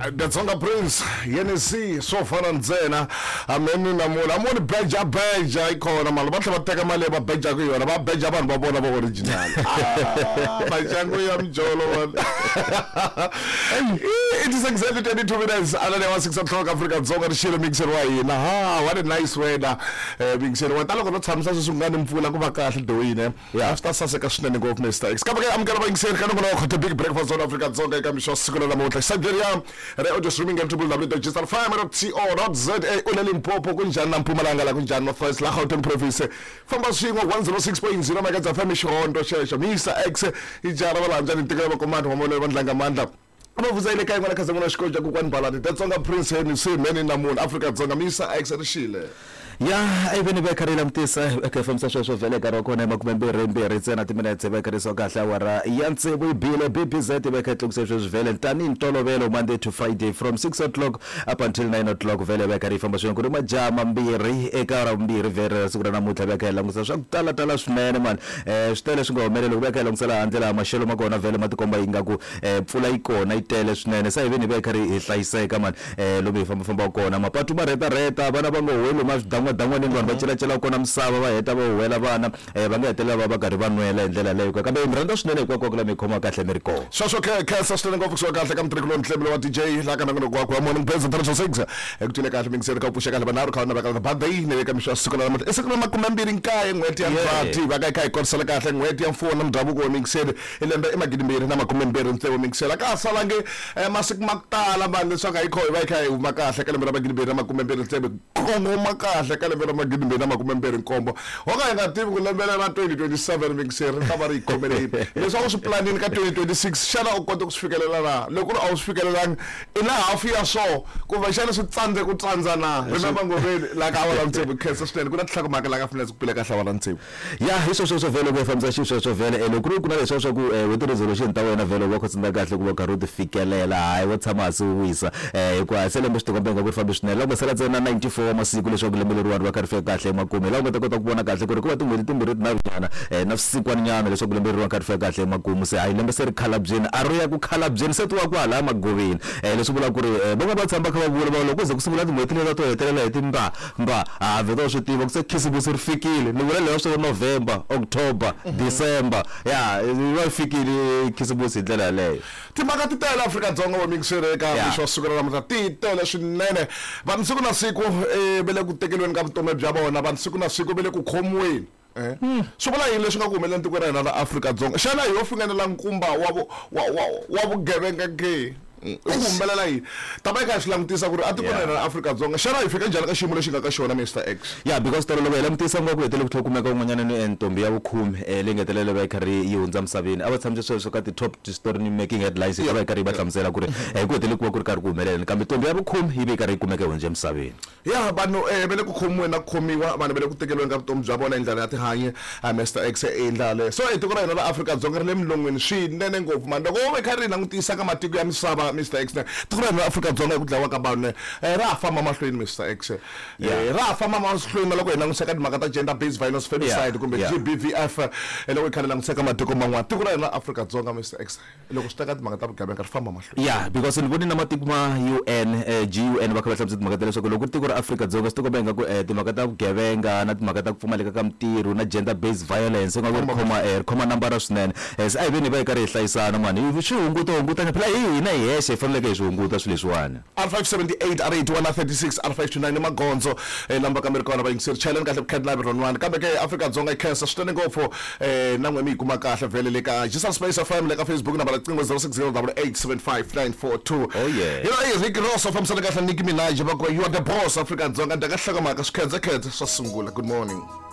Datsonga Prince yenisi sofana ntsena ameni namona amoni beja ikhona mali bahle bateka mali babeja kuyona babeja abantu babona bo original bayichango yamjolo man. It is exactly 22 minutes alale wa 6 o'clock Africa Dzonga rishilo mixer wa hina what a nice weather mixer wa taloko no tshamisa sungane mfula kuba kahle doyine after saseka swinene ngopfu Mr X kambe amkela ba mixer kana bona khothe big breakfast on Africa Dzonga eka misho sikolo namuhla Siberia radio streaming www.digitalfire.co.za ulelimpopo kunjani na Mpumalanga la kunjani North West la Gauteng province famba swingo 106.0 megahertz FM Shondo shesha Mr X ijara balanja nitikela ba command wamole bandlanga amandla abavuza ile kai ngwana khazangona shikoja kukwanibhalani Datsonga Prince ni simeni namuntu Africa Dzonga Mr X rishile ya even bekarela mtisa FM sasho vele karo khona emakumembere tsena timinetse bekariso kahle awara yantse buyibile BBZ bekhetlo kusesho vele tani intolobelo Monday to Friday from 6 o'clock up until 9 o'clock vele bekarifa mashona kuri majama mbiri ekara mbiri vele sikura namuhla bekhela ngisa swakutala swinene man switele swingomelelo bekhela ngisela handlela mashelo makona vele matikomba ingaku pfula ikona itele swinene sa even bekari ihlayiseka man lobe famba kona mapatu mareta bana bangohwelo dangwa ningwana bacela kona msaba ba heta ba wela bana ba nga hetela ba bagari banwela endlela leyo kambe imranda swinene kwa kula mikhoma kahle Meriko shosho ke sasitele ngofuswa kahle kamtrikulon mhlebelo wa DJ la kana ngokwakho amona ngiphenza 36 ekutile kahle mingisele ka upusha kahle banaro khona bakala badai ne ka misho sikona namuntu esikuna makumembiri nkaye ngweti ya mfati bakayikhaya ikonsela kahle ngweti ya mfona mdabuko mingisele elenda emagidimbiri na makumembiri nhlebo mingisela ka sala nge masikmakutala bani soka ikhoyi bayikhaya umakahle kale magidimbiri na makumembiri nhlebo kongo makahle kale magidimbiri na makumembiri nkombo okanye ngativi kulembela na 2027 mingisele khabari ikhomele leswa usiplanini ka 2026 shana ukonto kusifikelela la lokho awusifikelela ina half year so kuva shana sitsandze kutsandzana remember ngobeni like awala mtsebu cancer stand kuna hlakumaka la kafanele kuphila kahle awala mtsebu ya hisho vele ku FM sasho vele lokho kunalesho ku with resolution ta wena vele wakho tsinda kahle kuba garuti fikelela hayi wothamasi uwisa kwa selembe sitokombenga ku fambe swinene la ngasela tsena 94 masiku leswo kulemele ruwani wakharifika kahle emakume la ngota kota kubona kahle ku ri kuba tingwedi timbirhi na nyana na sikwani nyana leswo kulemele ruwani wakharifika kahle emakume se hayi lembe se ri khalabjeni aroya ku khalabjeni se tuwa kwala magoveni leswo vula ku ri bonga ba tshamba kha ba vula ba loko ze kusungula tin'hweti leta to hetelela hi timba vheta swi tiva ku se khisibusi ri fikile ni vula leswo November October December ya va fikile khisibusi ndlela leyo timhaka ti tele Africa Dzonga wa mingisele ka misho sukela namuhla ti tele swinene vanhu siku na siku bele ku tekelweni ka vutomi bya vona vanhu siku na siku bele ku khomiweni swi vula yini leswi nga ku humelela ntikweni ra hina la Africa Dzonga xana hi yo finganela nkumba wa vugevenga ke ukuhumelela yini taba eka xilangutisa ku ri atikweni ra Africa Dzonga xana hi fika njhani ka xiyimo lexi nga ka xona Mr X ya because tolo lo lamutisa ngwa ku hetele ku tlhokumeka un'wanyana ni entombi ya vukhume lengetelele va ikhari yi hundza misaveni a va tshamile sweswo ka ti top story making headlines va ikhari va hlamusela ku ri ku hetele ku va ku ri karhi ku humelela kambe ntombi ya vukhume yi ve ikhari yi kumeka hunje misaveni ya vanhu vele ku khomiwe na khomiwa vanhu vele ku tekeliweni ka vutomi bya vona indlela ya tihanye Mr X endlale so etiko ra hina la Africa Dzonga ri le milongweni swinene ngopfu mani loko va ikhari langutisa ka matiko ya misava Mr X tiko ra hina la Africa Dzonga ku dlawa ka vanhu ra famba mahlweni Mr X ra famba mahlweni loko hi langutisa ka timhaka ta gender based violence femicide kumbe GBVF loko hi khale langutisa ka matiko man'wana tiko ra hina la Africa Dzonga Mr X loko swi teka timhaka ta vugevenga ri famba mahlweni ya because ni voni na matiko ma UN GUN va kha va hlamusela timhaka ta leswaku loko tiko ra Africa Dzonga swi tikobenga ku timhaka ta vugevenga na timhaka ta ku pfumaleka ka mintirho na gender based violence nga ku khoma nambara swinene se a hi veni va yi karhi hi hlayisana mani swi hunguta phela hina hi hexe hi faneleke hi swi hunguta swilo leswiwani R578 R8136 R529 magondzo lamba ka Amerikana va yingiseri challenge kahle bukhadi live ronwani kambe ke Africa Dzonga i cancer switene ngopfu nangwe mi kuma kahle vele le ka Jesus Space FM le ka Facebook namba la cingo 0608875942 oh yeah you know Rick Ross of Msana kahle Nicki Minaj bakwa you are the boss Africa Dzonga ndakahlaka maka swikhenze swa sungula good morning